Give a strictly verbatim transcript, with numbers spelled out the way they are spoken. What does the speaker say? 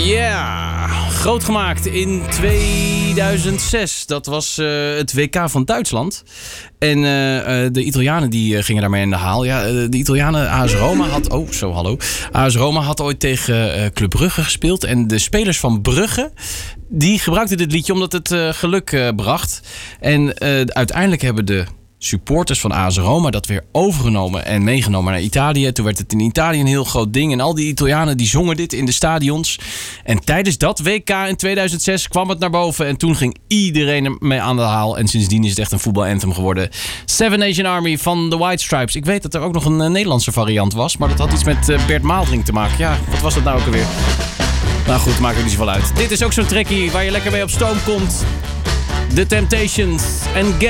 Ja, groot gemaakt in tweeduizend zes. Dat was uh, het W K van Duitsland. En uh, de Italianen die uh, gingen daarmee in de haal. Ja, uh, de Italianen, A S Roma had... Oh, zo, hallo. A S Roma had ooit tegen uh, Club Brugge gespeeld. En de spelers van Brugge, die gebruikten dit liedje omdat het uh, geluk uh, bracht. En uh, uiteindelijk hebben de supporters van A S Roma dat weer overgenomen en meegenomen naar Italië. Toen werd het in Italië een heel groot ding. En al die Italianen die zongen dit in de stadions. En tijdens dat W K in tweeduizend zes kwam het naar boven. En toen ging iedereen ermee aan de haal. En sindsdien is het echt een voetbalanthem geworden. Seven Nation Army van The White Stripes. Ik weet dat er ook nog een uh, Nederlandse variant was. Maar dat had iets met uh, Bert Maaldrink te maken. Ja, wat was dat nou ook alweer? Nou goed, maakt er niet zoveel uit. Dit is ook zo'n trekkie waar je lekker mee op stoom komt. The Temptations en Get